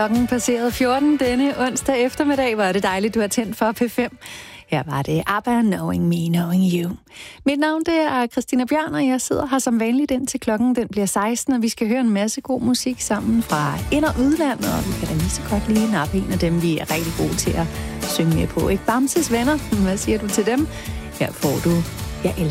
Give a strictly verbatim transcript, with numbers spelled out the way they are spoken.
Klokken passerede fjorten denne onsdag eftermiddag. Hvor er det dejligt, du har tændt for P fem. Her var det ABBA, Knowing Me, Knowing You. Mit navn det er Christina Bjørn, og jeg sidder her som vanligt indtil klokken den bliver seksten, og vi skal høre en masse god musik sammen fra ind- og udland, og vi kan da lige så godt lige nappe en af dem, vi er rigtig gode til at synge med på. Ikke Bamses Venner, hvad siger du til dem? Her får du Jeg elsker